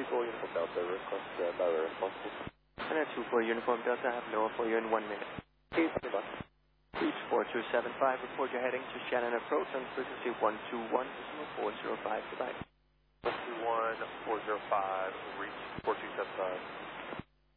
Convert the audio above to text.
24 Uniform Delta, request lower if possible. And 24 Uniform Delta, I have lower for you in 1 minute. Please, goodbye. Reach 4275, report your heading to Shannon Approach on frequency 121.405, goodbye. 121.405, reach 4275.